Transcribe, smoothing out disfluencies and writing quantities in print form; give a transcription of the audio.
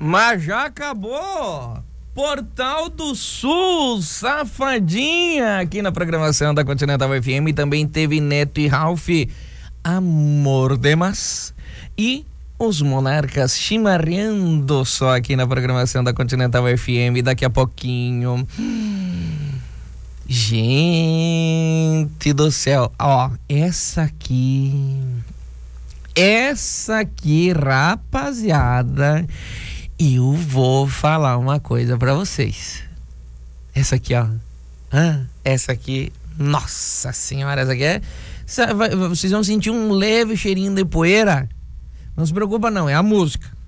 Mas já acabou. Portal do Sul, Safadinha, aqui na programação da Continental FM. Também teve Neto e Ralph, Amor Demais. E os Monarcas chimarreando só aqui na programação da Continental FM. Daqui a pouquinho. Gente do céu, ó, essa aqui, rapaziada, eu vou falar uma coisa pra vocês. Essa aqui, ó, essa aqui, nossa senhora, essa aqui vocês vão sentir um leve cheirinho de poeira. Não se preocupa não, é a música.